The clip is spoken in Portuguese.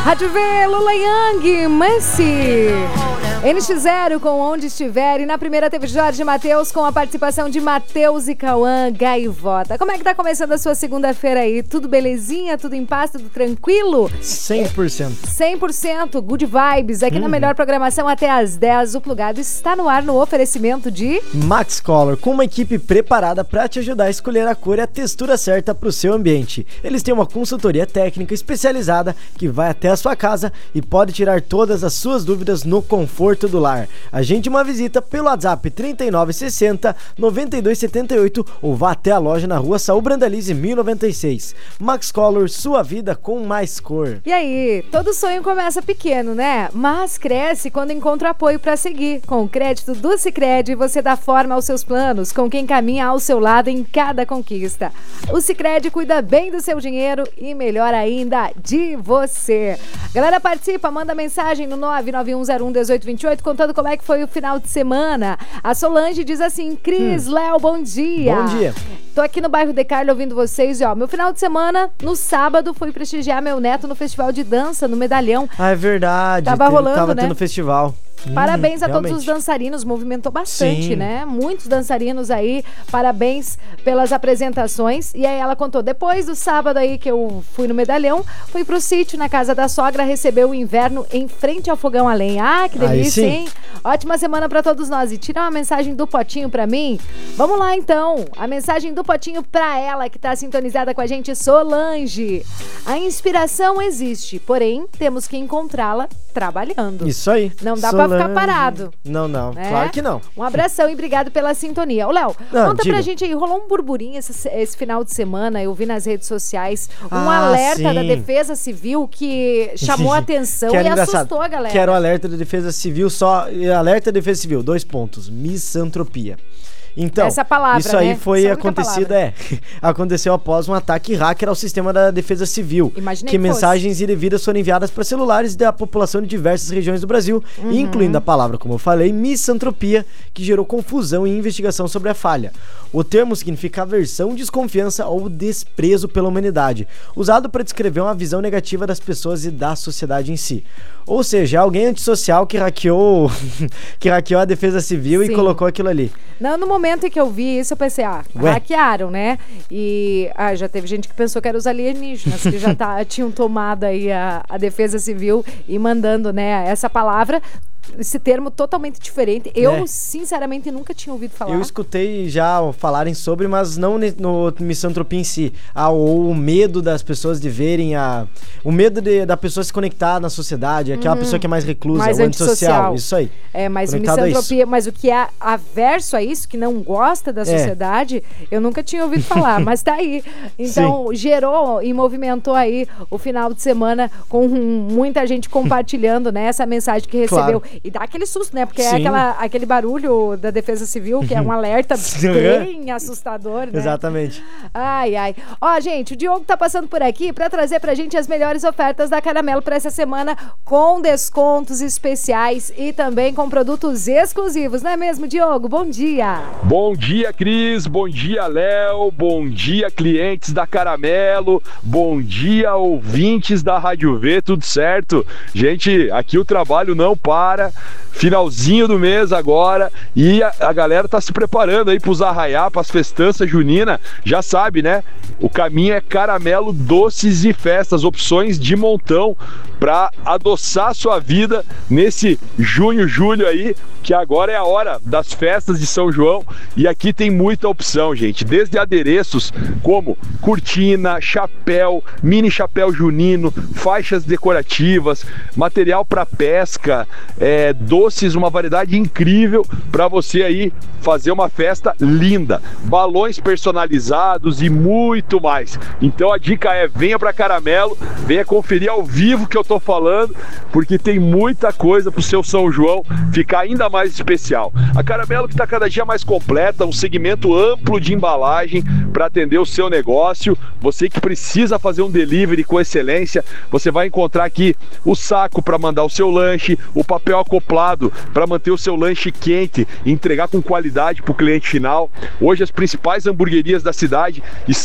Rádio V, Lula Yang, Messi. NX0 com Onde Estiver. E na primeira teve Jorge Mateus com a participação de Mateus e Cauã Gaivota. Como é que tá começando a sua segunda-feira aí? Tudo belezinha? Tudo em paz? Tudo tranquilo? 100%. 100%. Good vibes. Aqui na melhor programação até às 10. O Plugado está no ar no oferecimento de Max Color, com uma equipe preparada para te ajudar a escolher a cor e a textura certa para o seu ambiente. Eles têm uma consultoria técnica especializada que vai até a sua casa e pode tirar todas as suas dúvidas no conforto do lar. Agende uma visita pelo WhatsApp 3960 9278 ou vá até a loja na rua Saul Brandalize 1096. Max Color, sua vida com mais cor. E aí, todo sonho começa pequeno, né? Mas cresce quando encontra apoio para seguir. Com o crédito do Sicredi, você dá forma aos seus planos, com quem caminha ao seu lado em cada conquista. O Sicredi cuida bem do seu dinheiro e, melhor ainda, de você. Galera, participa, manda mensagem no 991011828 contando como é que foi o final de semana. A Solange diz assim: Cris, Léo, bom dia. Bom dia. Tô aqui no bairro de Carlo ouvindo vocês e meu final de semana, no sábado, fui prestigiar meu neto no festival de dança, no Medalhão. Ah, é verdade. Tava rolando, tava né? tendo festival. Parabéns a realmente. todos os dançarinos, movimentou bastante, Sim. né? Muitos dançarinos aí, parabéns pelas apresentações. E aí ela contou, depois do sábado aí que eu fui no Medalhão, fui pro sítio na casa da sogra, receber o inverno em frente ao fogão a lenha. Ah, que delícia, hein? Ótima semana pra todos nós. E tira uma mensagem do Potinho pra mim. Vamos lá, então. A mensagem do Potinho pra ela, que tá sintonizada com a gente, Solange. A inspiração existe, porém, temos que encontrá-la trabalhando. Isso aí. Não dá Solange. pra ficar parado. Não, né? claro que não. Um abração e obrigado pela sintonia. Ô, Léo, conta pra gente aí, rolou um burburinho esse final de semana, eu vi nas redes sociais, um alerta sim. da Defesa Civil que chamou a atenção Que e era engraçado. assustou a galera. Que era o alerta da Defesa Civil, alerta da Defesa Civil, 2 pontos, misantropia. Então, essa palavra, isso aí né? foi Essa acontecido, aconteceu após um ataque hacker ao sistema da Defesa Civil. Imaginei que que mensagens indevidas foram enviadas para celulares da população de diversas regiões do Brasil, incluindo a palavra, como eu falei, misantropia, que gerou confusão e investigação sobre a falha. O termo significa aversão, desconfiança ou desprezo pela humanidade, usado para descrever uma visão negativa das pessoas e da sociedade em si. Ou seja, alguém antissocial que hackeou a Defesa Civil Sim. e colocou aquilo ali. Não, no momento em que eu vi isso, eu pensei, hackearam, né? E já teve gente que pensou que eram os alienígenas, que já tinham tomado aí a Defesa Civil e mandando, né, essa palavra. Esse termo totalmente diferente. Eu, sinceramente, nunca tinha ouvido falar. Eu escutei já falarem sobre, mas não no misantropia em si. Ou o medo das pessoas de verem o medo da pessoa se conectar na sociedade, aquela pessoa que é mais reclusa, mais o antissocial. Isso aí. Mas conectado misantropia, mas o que é averso a isso, que não gosta da sociedade, eu nunca tinha ouvido falar, mas tá aí. Então, gerou e movimentou aí o final de semana com muita gente compartilhando, né, essa mensagem que recebeu. Claro. E dá aquele susto, né? Porque é aquele barulho da Defesa Civil, que é um alerta bem assustador, né? Exatamente. Ai, ai. Ó, gente, o Diogo tá passando por aqui pra trazer pra gente as melhores ofertas da Caramelo pra essa semana, com descontos especiais e também com produtos exclusivos, não é mesmo, Diogo? Bom dia! Bom dia, Cris! Bom dia, Léo! Bom dia, clientes da Caramelo! Bom dia, ouvintes da Rádio V, tudo certo? Gente, aqui o trabalho não para, finalzinho do mês agora, e a galera tá se preparando aí pros arraiá, pras festanças juninas, já sabe, né? O caminho é Caramelo Doces e Festas, opções de montão para adoçar sua vida nesse junho, julho aí, que agora é a hora das festas de São João, e aqui tem muita opção, gente, desde adereços como cortina, chapéu, mini chapéu junino, faixas decorativas, material para pesca, doces, uma variedade incrível para você aí fazer uma festa linda, balões personalizados e muito mais. Então a dica é: venha para Caramelo, venha conferir ao vivo que eu tô falando, porque tem muita coisa pro seu São João ficar ainda mais especial. A Caramelo, que está cada dia mais completa, um segmento amplo de embalagem para atender o seu negócio. Você que precisa fazer um delivery com excelência, você vai encontrar aqui o saco para mandar o seu lanche, o papel acoplado para manter o seu lanche quente e entregar com qualidade para o cliente final. Hoje as principais hamburguerias da cidade